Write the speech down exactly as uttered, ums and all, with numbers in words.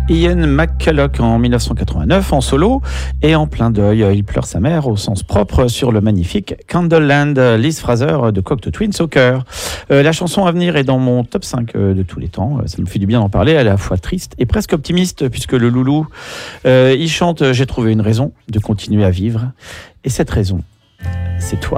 Ian McCulloch en dix-neuf cent quatre-vingt-neuf en solo et en plein deuil. Il pleure sa mère au sens propre sur le magnifique Candleland, Liz Fraser de Cocteau Twins au cœur. Euh, la chanson à venir est dans mon top cinq de tous les temps. Ça me fait du bien d'en parler, elle est à la fois triste et presque optimiste puisque le loulou, euh, il chante « J'ai trouvé une raison de continuer à vivre » et cette raison, c'est toi.